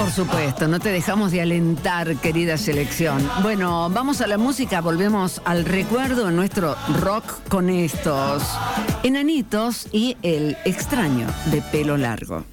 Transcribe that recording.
Por supuesto, no te dejamos de alentar, querida selección. Bueno, vamos a la música, volvemos al recuerdo en nuestro rock con estos enanitos y el extraño de pelo largo.